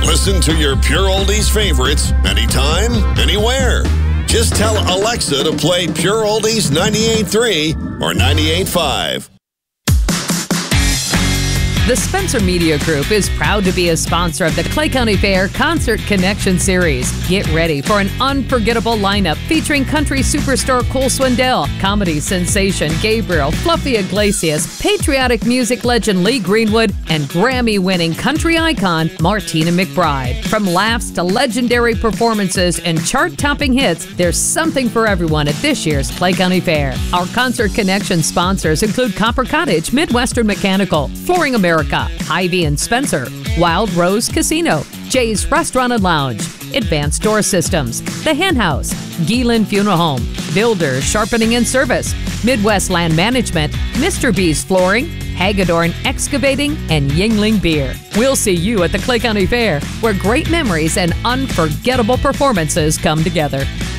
Listen to your Pure Oldies favorites anytime, anywhere. Just tell Alexa to play Pure Oldies 98.3 or 98.5. The Spencer Media Group is proud to be a sponsor of the Clay County Fair Concert Connection Series. Get ready for an unforgettable lineup featuring country superstar Cole Swindell, comedy sensation Gabriel, Fluffy Iglesias, patriotic music legend Lee Greenwood, and Grammy-winning country icon Martina McBride. From laughs to legendary performances and chart-topping hits, there's something for everyone at this year's Clay County Fair. Our Concert Connection sponsors include Copper Cottage, Midwestern Mechanical, Flooring America, Hy-Vee and Spencer, Wild Rose Casino, Jay's Restaurant and Lounge, Advanced Door Systems, The Hen House, Geelan Funeral Home, Builders Sharpening and Service, Midwest Land Management, Mr. B's Flooring, Hagedorn Excavating, and Yingling Beer. We'll see you at the Clay County Fair, where great memories and unforgettable performances come together.